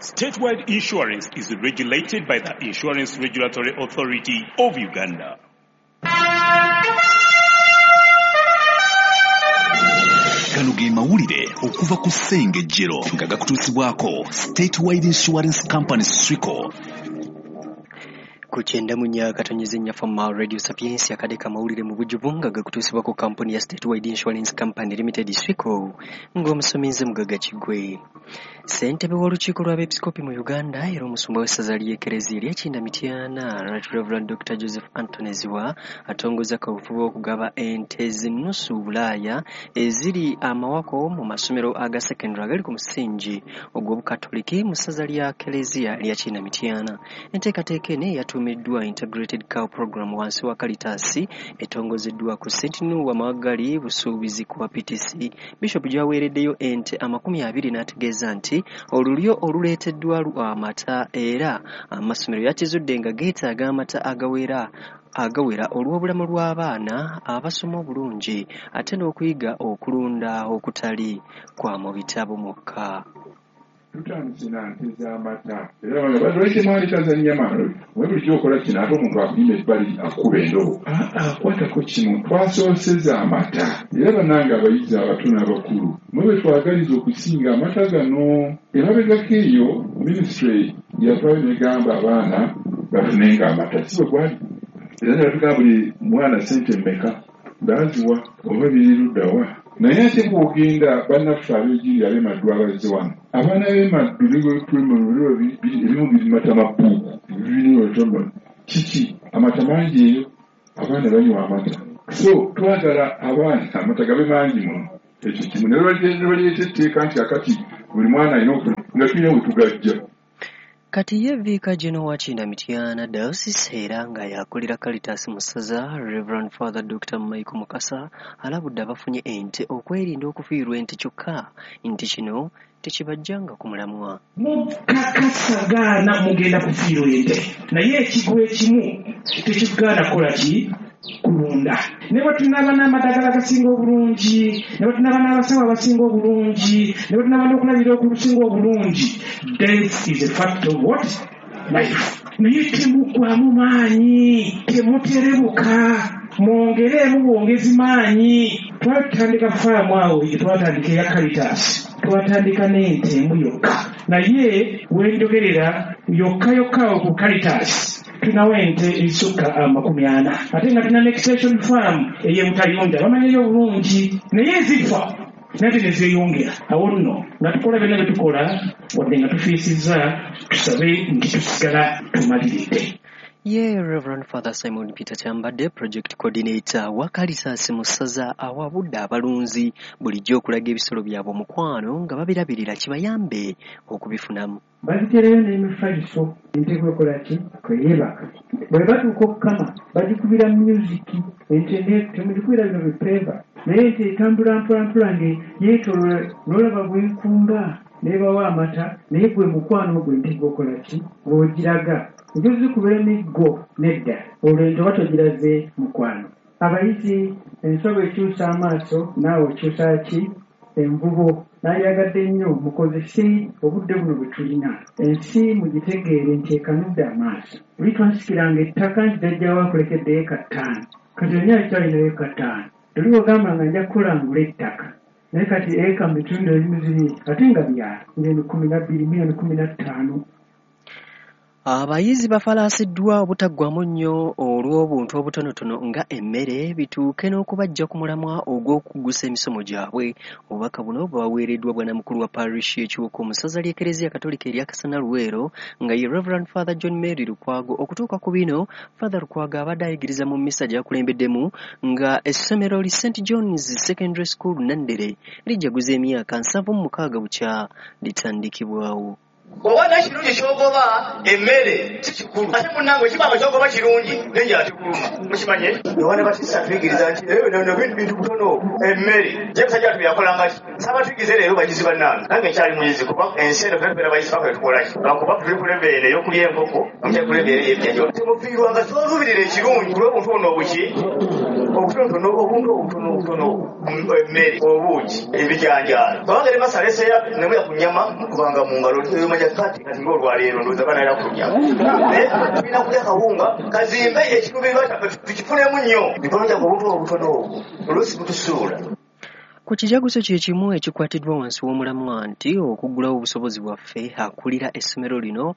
Statewide insurance is regulated by the Insurance Regulatory Authority of Uganda. Gano ge mawulire okuva ku Ssengejjero nga gakutuusibwako Statewide Insurance Company Srico. Kuchenda munya katonyeze nyafa ma Radio Sapiens yakadeka mawulire mu bujubunga gakutuusibwa ku kampuni ya Statewide Insurance Company Limited Srico ng'omusominze Mugaga Kigwe. Ssentebe w'olukiiko lw'abeepiskopi mu Uganda era omusumba w'essaza ly'Eklezia ery'Ekinda Mityana Right Reverend Dr. Joseph Anthony Ziwa atongoza kabufuba okugaba ente z'ennusu Bulaaya eziri amawako mu masomero aga secondary agali ku musingi ogw'obukatoliki mu ssaza lya Eklezia ery'Ekinda Mityana. Enteekateeka eno yatumiddwa Integrated Cow Program wansi wa Caritas etongozeddwa ku St. Nuwa Mawagali busuubizi ku PTC. Bishop gyaweereddeyo ente 20 n'ategeeza nti olulyo oluleeteddwa amata era amasomero yakizudde nga geetaaga amata agawera olw'obulamu lw'abaana abasoma obulungi ate n'okuyiga okulunda okutali kwa mu bitabo mukka. Tutandikira nte z'amata era bano balweke mwali tazannyama buli kyokola kino ate omuntu akuyima ebbali akuba endobo kwatako kino twasooseza amata era banange abayizi abato n'abakulu mwe bwe twagaliza okusinga amata gano emabegako eyo minisitule yatwayo negamba abaana bafunenga amata si bwe gwali era nebatugamba buli mwana sente mmeka baziwa oba biriruddawa naye ate bw'ogenda bannaffe ab'egiri ab'emaddu abazze wano abaana b'emaddu negwetulumululiro ebimu biri mata mabuuku bibiniwetono kiki amata mangi eyo abaana banywa amata so twagala abaana amata gabe mangi muno ekyo kimu ne baleeta etteeka nti akati buli mwana alina okufuna nga tulina bwe tugajja. Kati ye Vicar General wa Kinda Mityana Diocese era nga yakolera Caritas mu ssaza Reverend Father Dr. Michael Mukasa alabudde abafunye ente okwerinda okufiirwa ente kyokka nti kino tekibajjanga ku mulamwa. Mukakasagaana mugenda kufiirwa ente naye ekigo ekimu tekigaana kukola ki kulunda. Ne bwe tunaba n'amadagala gasinga obulungi, ne bwe tunaba n'abasawo abasinga obulungi, ne bwe tunaba n'okulabira okusinga obulungi, death is a fact of what? Life. Naye temugwamu maanyi, temuterebuka, mwongereemu bwongezi maanyi. Twatandika faamu awo gye twatandika eya Caritas, twatandika n'ente emu yokka. Naye wenjogerera yokka awo ku Caritas tunawo ente ezisukka 40 ate nga tuna extension farm ey'Ebutayonja bamanyiyo obulungi naye ezifa nate nezeyongera awo nno nga tukola byonna bye tukola wadde nga tufiisizza tusabe nti tusigala tumaliridde. Ye Reverend Father Simon Peter Kyambadde Project Coordinator wa Caritas mu ssaza awabudde abalunzi bulijjo okulaga ebisolo byabwe omukwano nga babirabirira kibayambe okubifunamu. Bazitereyo n'emifaliso ente kwekola ki kweyebaka bwe batuuka okukama bagikubira musiki ente temugikubira bino bipeeva naye ente etambula mpolampola yeetoloola n'olaba bwenkumba neebawa amata naye gwe mukwano gwe ente gwokola ki bw'ogiraga njozi kubera emiggo nedda olwo ente watogiraze mukwano. Abayizi ensobe ekyusa amaaso naawe okyusa ki envubo nayagadde nnyo mukozese obudde buno bwe tulina ensi mugitegeere nti ekanudde amaaso. Buli twasikiranga ettaka nti jjajjawo akulekeddeyo eka 5 kati olina ekyalinayo eka 5 toli ogamba nga nja kukulangula ettaka naye kati eka mitundu ebimu ziri ate nga byala milioni 12 15. Abayizi bafalaasiddwa obutaggwamu nnyo olw'obuntu obutonotono nga emmere bituuke n'okubajja ku mulamwa ogw'okugusa emisomo gyabwe. Obubaka buno bwaweereddwa bwanamukulu wa parish y'Ekiwoko mu ssaza ly'Eklezia Katolika erya Kasana Luweero nga ye Reverend Father John Mary Lukwago. Okutuuka ku bino Father Lukwago abadde ayigiriza mu mmisa gy'akulembeddemu nga essomero li St. John's Secondary School Nandere lijjaguza emyaka 76 bukya litandikibwawo. Obona kirungi kyogoba emmere kikulu ate munange kibanga kyogoba kirungi nenja atikuluma mukimanye yowana batisa twigiriza nti bintu butono emmere jemusajja tuyakolanga ki sabatugize leero bagizi bannange nange nkyali muyizi kuba ensi eno twebera bayisi bakwe tukolaki bakuba tuli kulembeere ey'okulya enkoko omutya kulembeere ey'ebyanjo temufiirwanga twolubirira ekirungi kulw'obuntu buno obuki obutonotono obutono emmere obuugi ebijanjaalo babagere masaleseya nemuya ku nnyama mukubanga mu ngalo manya kati kati ng'olwaleero ndowooza bana era kulya naye tulina kulya kawunga kazimbe ekikubirwa kyaffe tukifunemu nnyo bitonja obuntu obutono obwo oluusi butusuula. Ku kijaguzo kye kimu ekikwatiddwa wansi w'omulamwa nti okuggulawo obusobozi bwaffe akulira essomero lino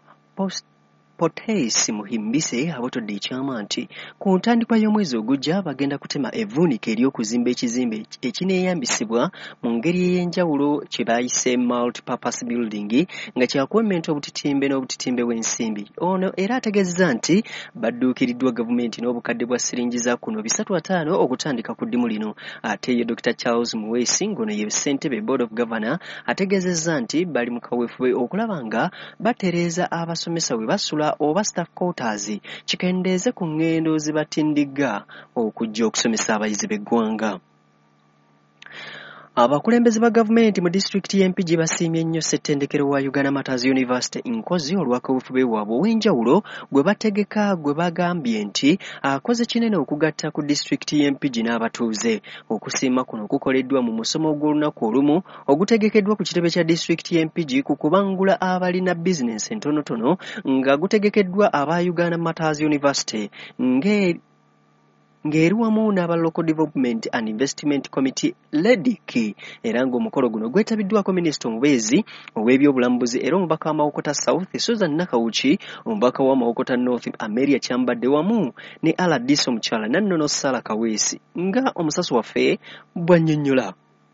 Potes Muhimbise abotodde ekyama nti ku ntandikwa y'omwezi ogujja bagenda kutema evvuunika ery'okuzimba ekizimbe ekineeyambisibwa mu ngeri ey'enjawulo kye baayise multipurpose building nga kyakuwemmenta obutitimbe n'obutitimbe bw'ensimbi. Ono era ategeezezza nti badduukiriddwa gavumenti n'obukadde bwa siringi za kuno 350 okutandika ku ddimu lino. Ate ye Dr. Charles Muwesi ngono ye ssentebe Board of Governor ategeezezza nti bali mu kaweefube okulaba nga batereeza abasomesa we basula oba staff quarters kikendeeze ku ngendo zibatindiga okujja okusomesa abayizi b'eggwanga. Abakulembeze ba gavumenti mu disitulikiti y'Empigi basiimye nnyo ssettendekero wa Uganda Martyrs University Nkozi olw'akaweefube bwabwe ow'enjawulo gwe bategeka gwe bagambye nti akoze kinene okugatta ku disitulikiti y'Empigi n'abatuuze. Okusiima kuno kukoleddwa mu musomo gw'olunaku olumu ogutegekeddwa ku kitebe kya disitulikiti y'Empigi ku kubangula abalina bizinensi entonotono nga gutegekeddwa aba Uganda Martyrs University ng'eri wamu n'aba Local Development and Investment Committee LEDIC era ng'omukolo guno gwetabiddwako Minisita omubeezi ow'ebyobulambuzi era omubaka wa Mawokota South Susan Nakawuki, omubaka wa Mawokota North Ameria Kyambadde wamu ne Aladis omukyala Nannono Sala Kaweesi nga omusaso waffe bw'annyonnyola.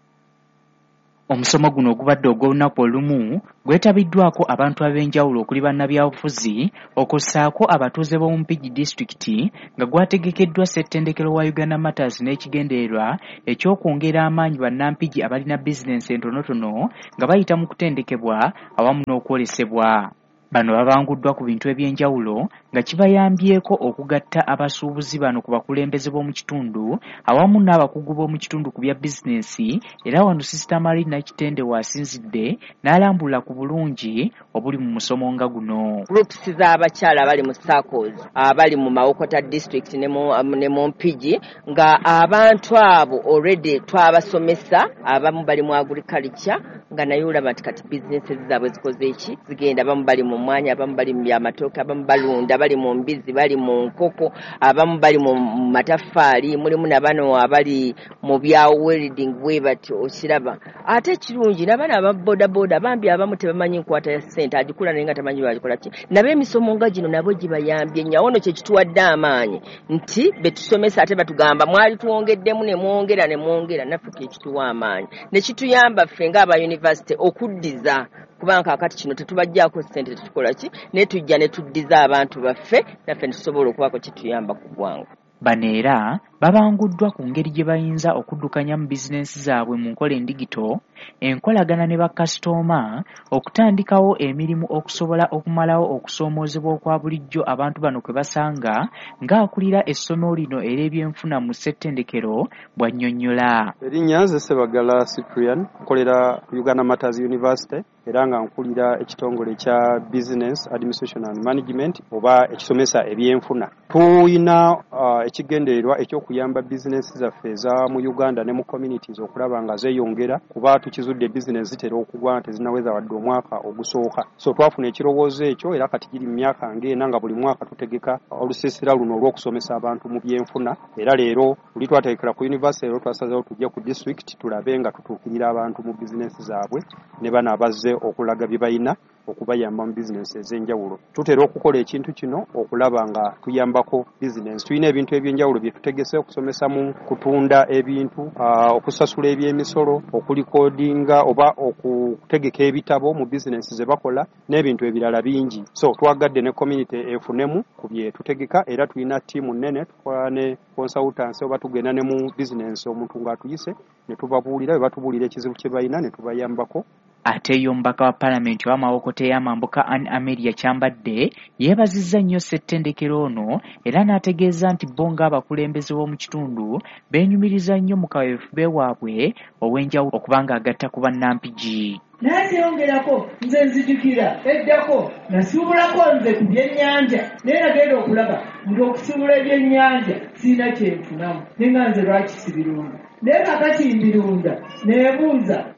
Omusomo guno ogubadde ogw'olunaku olumu gwetabiddwako abantu ab'enjawulo okuli bannabyabufuzi okussaako abatuuze b'omu Mpigi disitulikiti nga gwategekeddwa ssettendekero wa Uganda Martyrs n'ekigendererwa eky'okwongera amaanyi bannampigi abalina bizinensi entonotono nga bayita mu kutendekebwa awamu n'okwolesebwa. Bano babanguddwa ku bintu eby'enjawulo nga kibayambyeko okugatta abasuubuzi bano ku bakulembeze b'omu kitundu awamu n'abakugu b'omu kitundu ku bya bizinensi. Era wano Sister Marie Nakitende waasinzidde n'alambula ku bulungi obuli mu musomo nga guno. Groups z'abakyala abali mu SACCOs abali mu Mawokota district ne mu Mpigi nga abantu abo already twabasomesa abamu bali mu agriculture nga naye olaba nti kati bizinensi zaabwe zikoze eki zigenda abamu bali mu mwanya abamu bali mu byamatooke abamu balunda bali mu mbizi bali mu nkoko abamu bali mu mataffaali mulimu nabano abali mu bya welding bwe bati okiraba. Ate ekirungi n'abaana ababodaboda bambi abamu tebamanyi nkwata ya ssente agikula naye nga tamanyi lwagikola ki nabo emisomo nga gino nabo gibayambye nyawono kye kituwadde amaanyi nti betusomesa ate batugamba mwali tuwongeddemu ne mwongera naffe kituwa amaanyi ne kituyamba ffe ng'aba university okuddiza kubanga kakati kino tetubajjaako ssente tetukola ki ne tujja ne tuddiza abantu baffe naffe netusobola okubaako kituyamba ku bwangu. Bano era babanguddwa ku ngeri gye bayinza okuddukanya mu bizinensi zaabwe mu nkola endigito, enkolagana ne bakasitoma, okutandikawo emirimu okusobola okumalawo okusoomoozebwa okwa bulijjo abantu bano kwe basanga ng'akulira essomero lino ery'ebyenfuna mu ssettendekero bw'annyonnyola. Erinnya nze Sebagala Cyprian nkolera Uganda Martyrs University era nga nkulira ekitongole kya Business Administration and Management oba ekisomesa ebyenfuna. Tuyina ekigendererwa ekyokuyamba bizinensi zaffe eza mu Uganda ne mu communities okulaba nga zeeyongera kuba tukizudde bizinensi zitera okugwa tezinaweza wadde omwaka ogusooka. So twafuna ekirowoozo ekyo era kati giri mu myaka ng'ena nga buli mwaka tutegeka olusiisira luno olw'okusomesa abantu mu byenfuna era leero buli twategekera ku university leero twasazeewo tujja ku district tulabe nga tutuukirira abantu mu bizinensi zaabwe ne bano abazze okulaga bye balina okubayamba mu bizinensi ez'enjawulo. Tutera okukola ekintu kino okulaba nga tuyambako bizinensi. Tulina ebintu eby'enjawulo bye tutegese okusomesa mu kutunda ebintu, okusasula ebyemisolo, okulikodinga oba okutegeka ebitabo mu bizinensi ze bakola n'ebintu ebirala bingi. So twagadde ne community efunemu ku bye tutegeka era tulina ttiimu nnene tukola ne consultancy oba tugenda ne mu bizinensi omuntu ng'atuyise ne tubabuulira bwe batubuulira ekizibu kye balina ne tubayambako. Ate yo omubaka wa Paalamenti wa Mawokota y'Amambuka Anne Amelia Kyambadde yeebazizza nnyo ssettendekero ono era n'ategeeza nti bo ng'abakulembeze b'omu kitundu beenyumiriza nnyo mu kaweefube waabwe ow'enjawulo okubanga agatta ku bannampigi. N'akyongerako nze nzijukira eddako nasuubulako nze ku byennyanja naye nagenda okulaba nti okusiibula ebyennyanja sirina kyenfunamu naye nga nze lwaki sibirunda naye kakati mbirunda neebuuza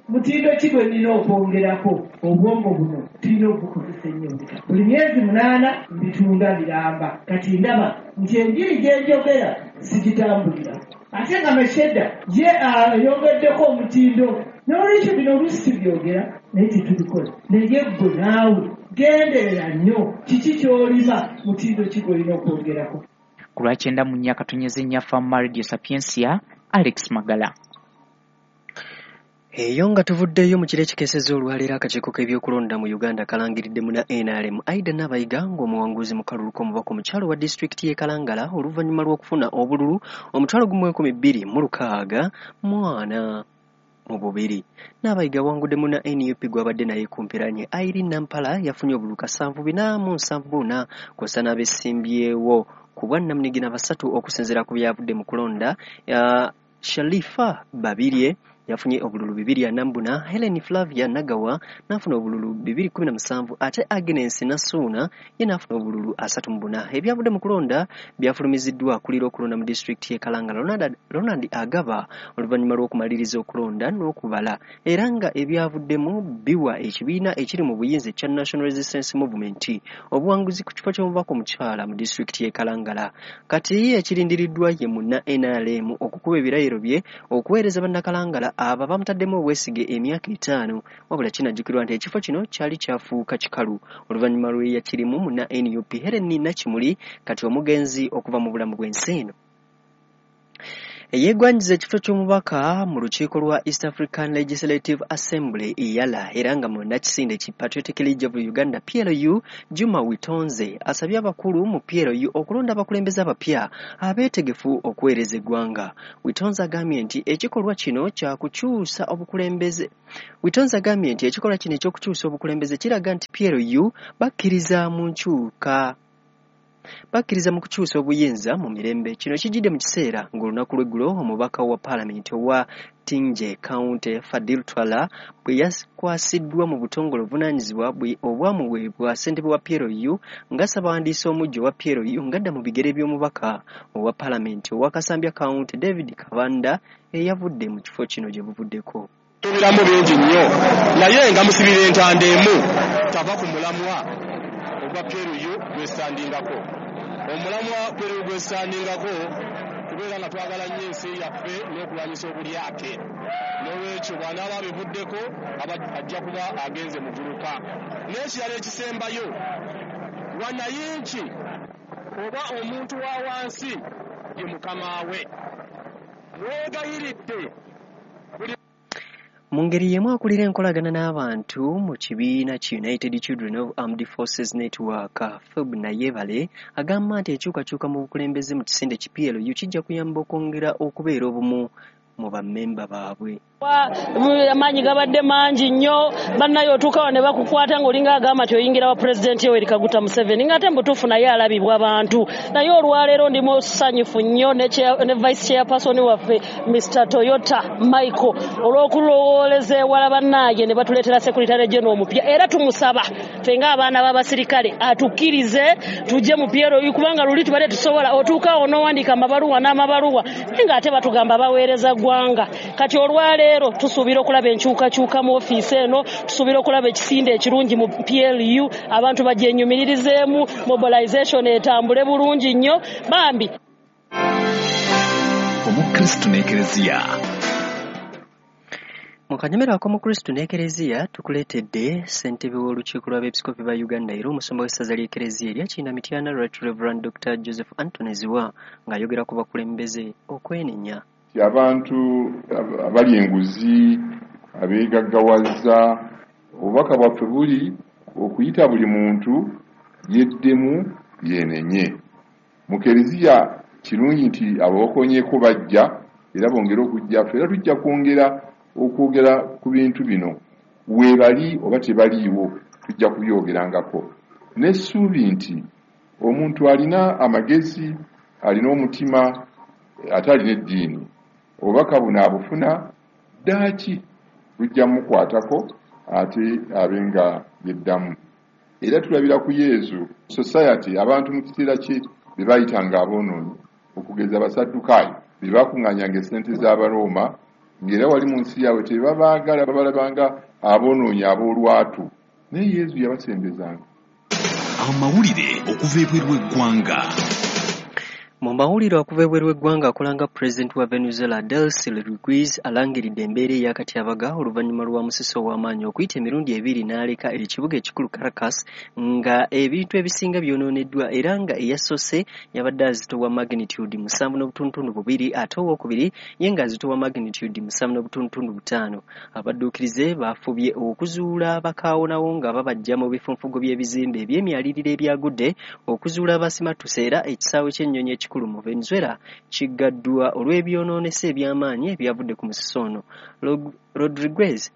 mutindo ki gwe nina okwongerako obwongo buno tulina obukozesa ennyo buli myezi 8 mbitunda biramba kati ndaba nti enjiri gyenjogera sigitambulira ate nga Meshedda ye ayongeddeko omutindo n'olwekyo bino oluusi tubyogera naye tetubikola naye gwe naawe genderera nnyo kiki ky'olima mutindo ki gw'olina okwongerako. Ku Lwakyenda mu nnyaka tunyeze nnyaffa mu Radio Sapiensia, Alex Magala. Eyo nga tuvuddeyo mu kiro ekikeeseza olwaleero akakiiko k'ebyokulonda mu Uganda kalangiridde mu NRM Aida Nabayiga ng'omuwanguzi mu kalulu k'omubaka omukyalo wa disitulikiti y'e Kalangala oluvannyuma lw'okufuna obululu 1,116 mwana mu bubiri. Nabayiga wangudde mu NUP gw'abadde naye kumpiranye Irene Nampala yafunye obululu 774 kw'ossa n'abesimbyewo ku bwannamunigina 3 okusinziira ku byavudde mu kulonda. Shalifa Babirye yafunye obululu 240, Helen Flavia Nagawa nafuna obululu 217 ate Agnes Nasuna ye nafuna obululu 34. Ebyavudde mu kulonda byafulumiziddwa kulira okulonda mu district y'e Kalangala Ronald Agaba oluvannyuma lw'okumaliriza okulonda n'okubala era nga ebyavuddemu biwa ekibiina ekiri mu buyinza ekya National Resistance Movement obuwanguzi ku kifo ky'omubaka omukyala mu district y'e Kalangala. Kati ekirindiriddwa ye mu NRM okukuba ebirayiro bye okuweereza bannakalangala aba bamutaddemu obwesige emyaka 5 wabula kinajjukirwa nti ekifo kino kyali kyafuuka kikalu oluvannyuma lw'eyakirimu mu NUP Helen Nakimuli kati omugenzi okuva mu bulamu bw'ensi eno. Eyeegwanyiza ekifo ky'omubaka mu lukiiko lwa East African Legislative Assembly EALA era nga mu Nakisinde ki Patriotic League of Uganda PLU Juma Witonze asabye abakulu mu PLU okulonda abakulembeze abapya abeetegefu okuweereza eggwanga. Witonze agambye nti ekikolwa kino kyakukyusa obukulembeze. Witonze agambye nti ekikolwa kino eky'okukyusa obukulembeze kiraga nti PLU bakkiriza mu kukyusa obuyinza mu mirembe. Kino kijidde mu kiseera ng'olunaku lw'eggulo omubaka wa paalamenti owa Tinje County Fadil Twala bwe yakwasiddwa mu butongole obuvunaanyizibwa obwamuweebwa ssentebe wa PLU ng'assabawandiisi omujjo wa PLU ng'adda mu bigere by'omubaka owa paalamenti owa Kasambya County David Kabanda eyavudde mu kifo kino gye buvuddeko. Tubiramu bingi nnyo naye nga musibira entanda emu tava ku mulamwa ogwa PLU gwesandingako. Omulamwa PLU gwesandingako tubeera nga twagala nnyo ensi yaffe n'okulwanyisa obulyake. N'olwekyo bw'anaaba abivuddeko ajja kuba agenze mu guluka. N'ekirala ekisembayo wanayinki oba omuntu wa wansi ye mukama we. Mwegayiridde mu ngeri y'emu akulira enkolagana n'abantu mu kibiina ki United Children of Armed Forces Network FEB Nayebale agamba nti enkyukakyuka mu bukulembeze mu kisinde ki PLU kijja kuyamba okwongera okubeera obumu mu bammemba baabwe. Amaanyi gabadde mangi nnyo bannayo otuukawo ne bakukwata ng'olinga agamba nti oyingira wa pulezidenti Yoweri Kaguta Museveni ng'ate mbutuufu naye alabibwa abantu. Naye olwaleero ndi musanyufu nnyo ne vice chairperson waffe Mr. Toyota Michael olw'okulowooleza ewala bannaye ne batuleetera Secretary General omupya era tumusaba ffe ng'abaana b'abasirikale atukkirize tujje mu PLU kubanga luli tubadde tusobola otuukawo n'owandiika amabaluwa n'amabaluwa naye ng'ate batugamba baweereza ggwanga. Kati olwaleero tusuubira okulaba enkyukakyuka mu ofiisi eno, tusuubira okulaba ekisinde ekirungi mu PLU, abantu bagyenyumirizeemu, mobilization etambule bulungi nnyo bambi. Omukristo n'Ekereziya. Mu kanyomero ak'Omukristo n'Ekereziya tukuleetedde ssentebe w'olukiiko lw'abeepiskopi ba Uganda era omusumba w'essaza ly'Ekereziya erya Kinamityana Right Reverend Dr. Joseph Anthony Ziwa ng'ayogera ku bakulembeze okwenenya. Abantu abali enguzi abeegaggawaza obubaka bwaffe buli okuyita buli muntu yeddemu yenenye. Mu Kereziya kirungi nti abaokonyeko bajja era bongera okujja ffe era tujja okwogera ku bintu bino weebali oba tebaliiwo tujja kubyogerangako n'essuubi nti omuntu alina amagezi alina omutima ate alina eddiini obubaka buno abufuna ddaaki bujja mukwatako ate abenga yeddamu. Era tulabira ku Yesu society abantu mu kiseera kye be bayitanga aboonoonyi okugeza Abasaddukaayo be bakuŋŋaanyanga essente z'Abaroma ng'era wali mu nsi yaabwe tebabaagala babalabanga abonoonya ab'olwatu naye yesu yabasembezanga. Amawulire okuva ebweru w'eggwanga. Mu mawulire okuva ebweru w'eggwanga akolanga Pulezidenti wa Venezuela Delcy Rodriguez alangiridde embeera ey'akatyabaga oluvannyuma lwa musiso w'amaanyi okuyita emirundi ebiri n'aleka ekibuga ekikulu Caracas nga ebintu ebisinga byonooneddwa era nga eyasoose yabadde azitowa magnitude 7.2 ate owookubiri ye nga azitowa magnitude 7.5. Abadduukirize baafubye okuzuula bakaawonawo nga babajja mu bifunfugo by'ebizimbe eby'emyaliriro ebyagudde okuzuula abasimattuse era ekisaawe ky'ennyonyi ekikulu mu Venezuela kiggaddwa olw'ebyonoonese eby'amaanyi ebyavudde ku musiso ono. Rodriguez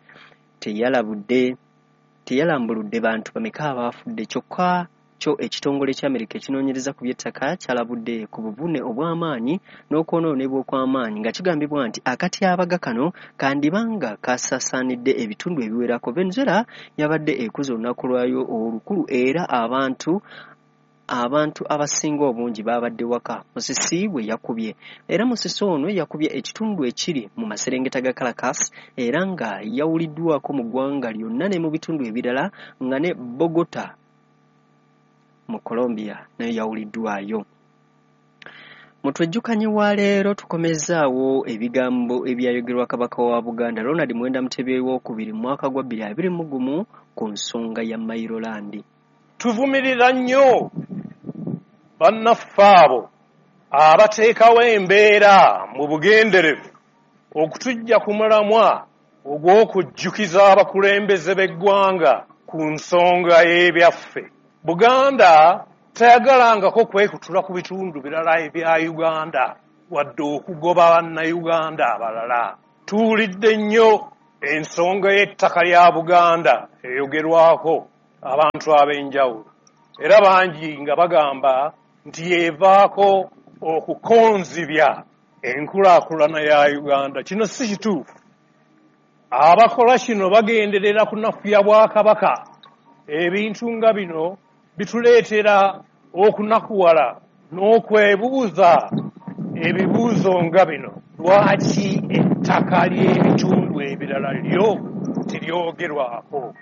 teyalambuludde bantu bameka abaafudde kyokka kyo ekitongole ky'Amerika ekinoonyereza ku by'ettaka kyalabudde ku buvune obw'amaanyi n'okwonoonebwa okw'amaanyi nga kigambibwa nti akatyabaga kano kandibanga kasaasaanidde ebitundu ebiwerako. Venezuela yabadde ekuza olunaku lwayo olukulu era abantu abasinga obungi babadde waka musisi bwe yakubye era musisi ono yakubye ekitundu ekiri mu maserengeta ga Caracas era nga yawuliddwako mu ggwanga lyonna ne mu bitundu ebirala nga ne Bogota mu Colombia nayo yawuliddwayo. Mutwejjukanye wa leero tukomezaawo ebigambo ebyayogerwa kabaka wa Buganda Ronald Muwenda Mutebi II mu mwaka gwa 2021 ku nsonga ya Mayiroland. Tuvumirira nnyo bannaffe abo abateekawo embeera mu bugenderevu okutujja ku mulamwa ogw'okujjukiza abakulembeze b'eggwanga ku nsonga y'ebyaffe. Buganda tayagalangako kwekutula ku bitundu birala ebya Uganda wadde okugoba bannayuganda abalala. Tuwulidde nnyo ensonga y'ettaka lya Buganda eyogerwako abantu ab'enjawulo era bangi nga bagamba nti yevaako okukonzibya enkulaakulana ya Uganda. Kino si kituufu. Abakola kino bagenderera kunafuya Bwakabaka. Ebintu nga bino bituleetera okunakuwala n'okwebuuza ebibuuzo nga bino. Lwaki ettaka ly'ebitundu ebirala lyo teryogerwako?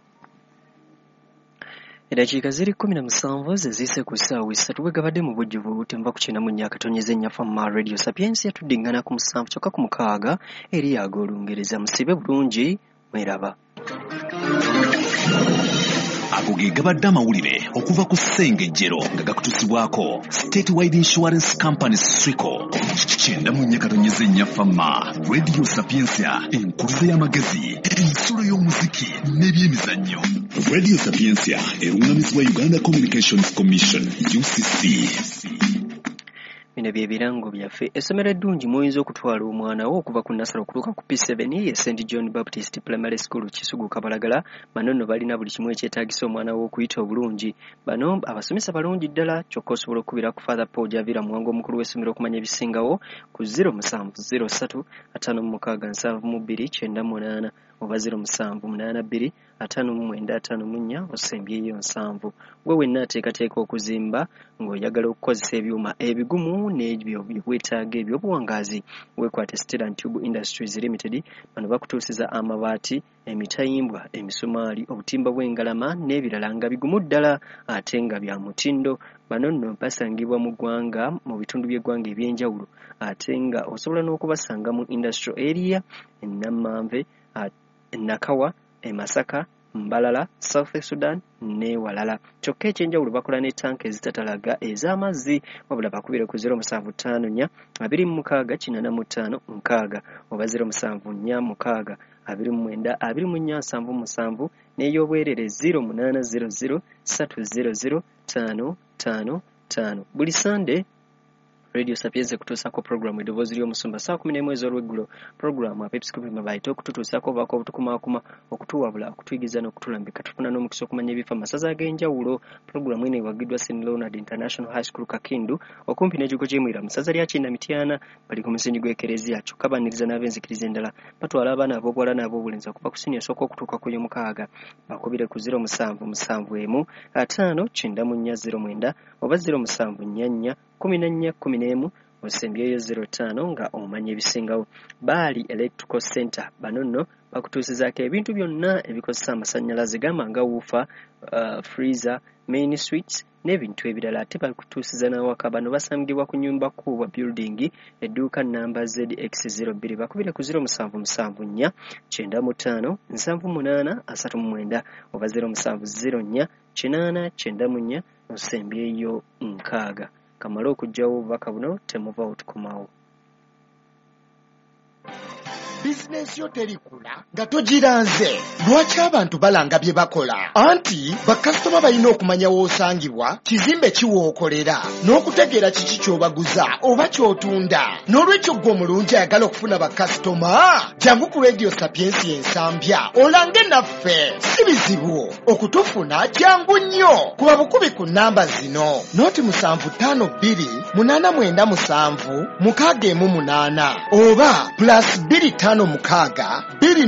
Eddakiika ziri 17 zeziise ku ssaawa 3 bwegabadde mu bujjuvu temva ku kinamu nnyakatonyeza ennyaffa mu Radio Sapiensi yatuddingana ku 7 kyokka ku 6 eri yaga Olungereza. Musibe bulungi mweraba. Ago ge gabadde amawulire okuva ku ssengejjero nga gakutusibwako State Wide Insurance Company Srico. Kyenda mu nnyakatonyeza ennyaffa ma Radio Sapiensia enkuluze y'amagezi ensulo y'omuziki n'ebyemizannyo. Radio Sapiensia erungamizibwa Uganda Communications Commission UCC. Bino bye birango byaffe. Essomero eddungi muyinza okutwala omwana wo okuva ku Nasaro okutuuka ku P7 ye St John Baptist Primary School Kisugu Kabalagala. Bano nno balina buli kimu ekyetaagisa omwana wo okuyita obulungi. Bano abasomesa balungi ddala kyokka osobola okubira ku Father Paul Javira Muwango omukulu w'essomero okumanya ebisingawo ku 0703 567298 oba 0782 5954 osembyeyo 7. Gwe wenna ateekateeka okuzimba ng'oyagala okukozesa ebyuma ebigumu n'ebyo by'obwetaaga eby'obuwangaazi weekwate Steel and Tube Industries Limited. Bano bakutuusiza amabaati, emitayimbwa, emisumaali, obutimba bw'engalama n'ebirala nga bigumu ddala ate nga bya mutindo. Bano nno basangibwa mu ggwanga mu bitundu by'eggwanga eby'enjawulo ate nga osobola n'okubasanga mu industrial area Namanve, Nakawa, Masaka, Mbalala, South Sudan ne walala. Kyokka ekyenjawulo bakola ne tanka ezitatalaga ez'amazzi wabula bakubire ku 0754 26 45 oba 0746 29 24 n'ey'obwerere 0800 300 555. Buli Sunday Radio Sapienza kutuusako programu eddoboozi ly'omusumba saa 11 ez'olweggulo. Programu abeepisikopi mabaita okututuusako obubaako obutukumaakuma okutuwabula okutuyigiza n'okutulambika tufuna n'omukisa okumanya ebifa masaza ag'enjawulo. Programu eno ewagiddwa St Leonard International High School Kakindu okumpi n'ekigo ky'Emwira mu ssaza lya Kinnamityana. Bali ku musingi gw'ekereziya kyokka baniriza n'ab'enzikiriza endala batwala abaana ab'obuwala n'ab'obulenzi okuva ku siniya esooka okutuuka ku ey'omukaaga. Bakubire ku 0771 59409 oba 0744 14 11 osembyeyo 05 nga omanya ebisingawo. Bali Electrical Center bano nno bakutuusizaako ebintu byonna ebikozesa amasannyalaze gamba nga woofer, freezer, main switch n'ebintu ebirala. Ate bakutuusiza n'awaka. Bano basangibwa ku Nyumba Kubwa Building, edduuka namba ZX02. Bakubire ku 0774 95 78 39 oba 0704 894 osembyeyo 6. Kamala okujjawo obubaka buno temuva otukomawo. Bizinesi yo terikula nga togiranze. Lwaki abantu balanga bye bakola? Anti bakasitoma balina okumanya w'osangibwa, kizimbe kiwookolera, n'okutegeera kiki ky'obaguza oba ky'otunda. N'olwekyo gwe omulungi ayagala okufuna bakasitoma, jangu ku Radio Sapiensi Ensambya olange naffe. Si bizibu okutufuna, jangu nnyo. Kuba bukubi ku namba zino: 0752 897 618 oba +25 mukaaga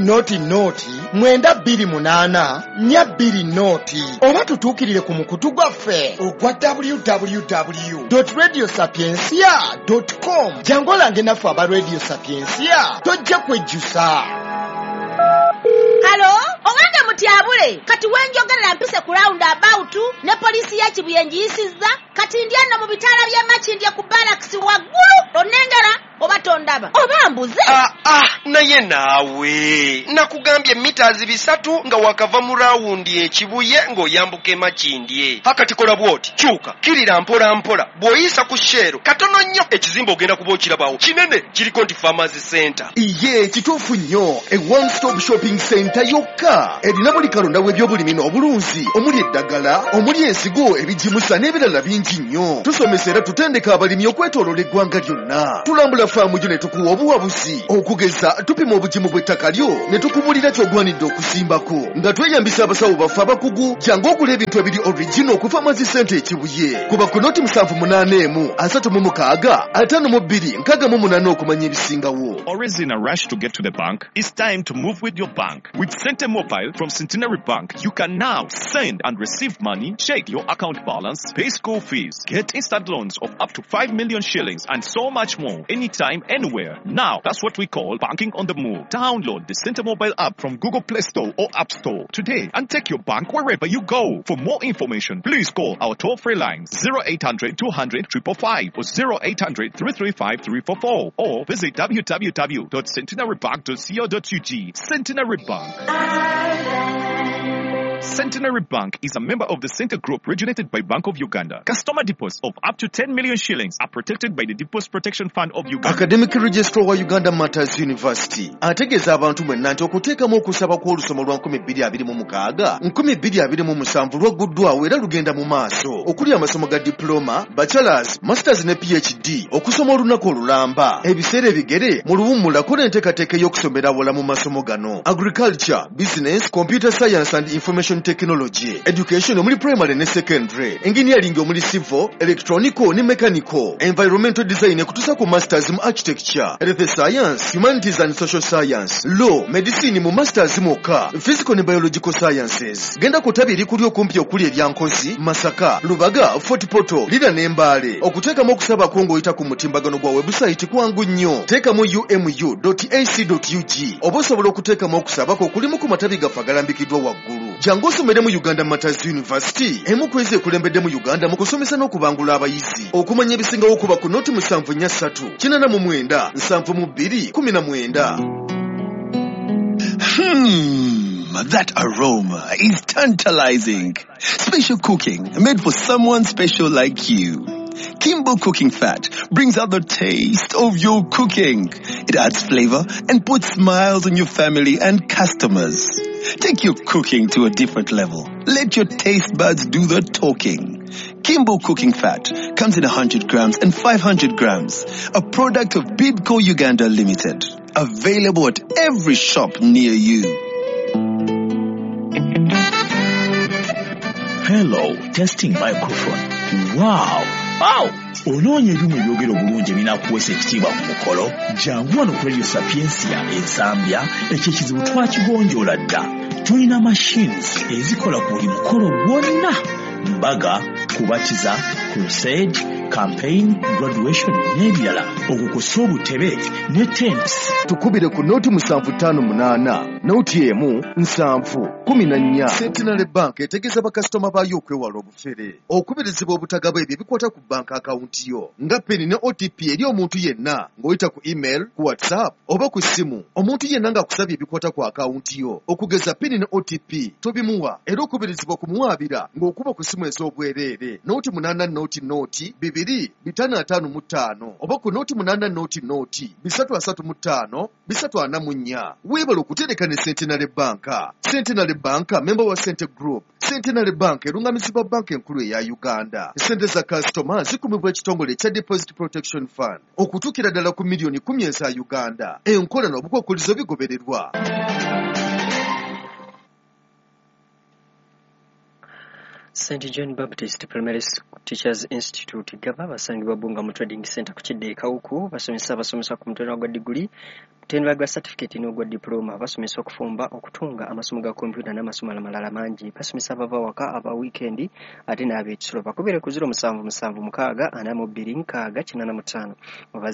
2 oba tutuukirire ku mukutu gwaffe ogwa www.radiosapiensia.com. jangu olange naffe aba Radio Sapiensia, tojja kwejjusa. Halo, owange mutyabule, kati wenjogerera mpise ku roundabout ne polisi ya Kibuyenji yisizza, kati ndyanna mu bitaala bya Makindye ku barracks waggulu, onengera oba tondaba oba mbuze. Naye naawe nakugambye meters 3 nga wakava mu rawundi ekibuye ng'oyambuka Makindye. Hakati kola bwoti, kyuka kirira mpola mpola, bw'oyisa ku Shero katono nnyo ekizimbe ogenda kuba okirabawo kinene, kiriko nti Pharmacy Center. Iye kituufu nnyo, a one stop shopping center yokka erina buli kalonda w'ebyobulimi n'obulunzi, omuli eddagala, omuli ensigo, ebijimusa n'ebirala bingi nnyo. Tusomesa era tutendeka abalimi okwetooloola eggwanga lyonna. Tulambula faamu gyo ne tukuwa obuwabuzi, okugeza tupima obugimu bw'ettaka lyo ne tukubulira ky'ogwanidde okusimbako, nga tweyambisa abasawo baffe abakugu. Jangu ogula ebintu ebiri original ku Pharmacy Center ekibuye. Kuba ku noti 781 36 52 68 okumanya ebisingawo. Always in a rush to get to the bank? It's time to move with your bank. With Center Mobile from Centenary Bank, you can now send and receive money, check your account balance, pay school fees, get instant loans of up to 5 million shillings, and so much more. Anytime, anywhere. Now, that's what we call banking on the move. Download the Center Mobile app from Google Play Store or App Store today and take your bank wherever you go. For more information, please call our toll-free lines 0800 200 555 or 0800 335 344 or visit www.centenarybank.co.ug. Centenary Bank. Centenary Bank is a member of the Center Group regulated by Bank of Uganda. Customer deposits of up to 10 million shillings are protected by the Deposit Protection Fund of Uganda. Academic Registrar wa Uganda Matters University ategeeza abantu mwenna nti okuteekamu okusaba kw'olusoma lwa 2026 2027 lwaguddwawo era lugenda mu maaso, okuli amasomo ga diploma, bachelors, masters ne PhD, okusoma olunaku olulamba, ebiseera ebigere mu luwummulako n'enteekateeka y'okusomera awala mu masomo gano: agriculture, business, computer science and information technology, education omuli primary ne secondary, engineering omuli civil, electronical ne mechanical, environmental design ekutuusa ku masters mu architecture, health science, humanities and social science, law, medicine mu masters mwokka, physical ne biological sciences. Genda ku ttabi erikuli okumpi okuli Eryankozi, Masaka, Lubaga, Fort Portal, Lira ne Mbale. Okuteekamu okusaba kwo ng'oyita ku mutimbagano gwa website kwangu nnyo. Teekamu umu.ac.ug oba osobola okuteekamu okusaba kwo kulimu ku matabi gaffe agalambikiddwa waggulu. Jangu osomere mu Uganda Matters University, emu kwezi ekulembedde mu Uganda mu kusomesa n'okubangula abayizi. Okumanya ebisingawo okuba ku noti 743 89 72 19. That aroma is tantalizing. Special cooking made for someone special like you. Kimbo Cooking Fat brings out the taste of your cooking. It adds flavor and puts smiles on your family and customers. Take your cooking to a different level. Let your taste buds do the talking. Kimbo Cooking Fat comes in 100 grams and 500 grams. A product of Bidco Uganda Limited. Available at every shop near you. Hello, testing microphone. Wow! Onoonya ebyuma ebyogera obulungi ebinakuweesa ekitiibwa ku mukolo, jangu wano ku Radio Sapiensia Ensambya, ekyo ekizibu twakigonjoola dda. Tulina machines ezikola ku buli mukolo gwonna: mbaga, kubatiza, crusade, campaign, graduation n'ebirala okukosa obutebe ne tents. Tukubire ku noti 758 noti emu 714. Centenary Bank etegeeza bakasitoma baayo okwewala obufere okubirizibwa obutagaba ebyo ebikwata ku bank account yo nga peni ne OTP eri omuntu yenna ng'oyita ku email, ku WhatsApp oba ku simu. Omuntu yenna ng'akusabye ebikwata ku account yo okugeza peni ne OTP tobimuwa, era okubirizibwa kumuwaabira ng'okuba ku simu ez'obwereere noti 8 noti 255 oba ku noti 8 noti 335 344. Weebala okutereka ne Centenary Bank. Centenary Bank member wa Cente Group. Centenary Bank erungamizibwa banka enkulu eya Uganda. Sente za kasitoma zikumibwa ekitongole ekya Deposit Protection Fund okutuukira ddala ku miliyoni 10 eza Uganda. Enkola n'obukwakkulizo bigobererwa. St. John Baptist Primary Teachers Institute gava basangibwa Bunga mu Trading Center ku Kidde Kawuku basomesa ku mutendera gwa degree, mutendera gwa certificate n'ogwa diploma, basomesa okufumba, okutunga, amasomo ga computer n'amasomo amalala mangi, basomesa abava waka aba weekend ate n'ab'ekisulo. Bakubire ku 0776 42 oba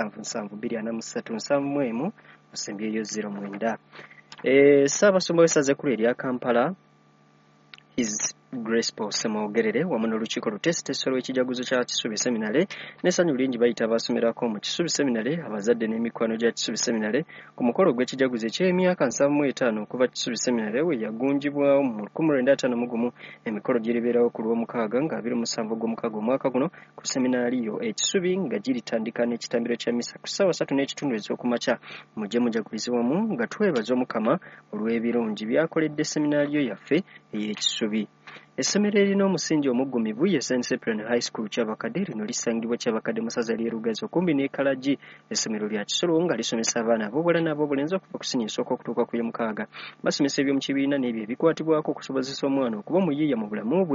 0772 osembyeyo 09. Ssaabasumba w'essaza ekkulu erya Kampala His Grace Paul Semogerere wamu n'olukiiko lutesitesi olw'ekijaguzo kya Kisubi Seminary n'essanyu lingi bayita abaasomerako mu Kisubi Seminary, abazadde n'emikwano gya Kisubi Seminary ku mukolo gw'ekijaguzo eky'emyaka 75 okuva Kisubi Seminary we yagunjibwawo mu 1951. Emikolo giribeerawo ku Lwomukaaga nga 27 gw'Omukaaga omwaka guno ku seminaari yo Ekisubi nga giritandika n'ekitambiro kya misa ku ssaawa 3:30 ez'okumakya. Mujje mujagulizibwamu nga twebaza Omukama olw'ebirungi byakoledde seminaari yo yaffe ey'Ekisubi. Essomero erina omusingi omuggumivu ye St. Cyprian High School Kyabakadde lino lisangibwa Kyabakadde mu ssaza ly'e Lugazi okumbi ne Kalagi. Essomero lya Kisolo nga lisomesa abaana ab'obuwala n'ab'obulenzi okuva ku siniya esooka okutuuka ku y'omukaaga. Basomesa eby'omu kibiina n'ebyo ebikwatibwako okusobozesa omwana okuba omuyiiya mu bulamu bwe.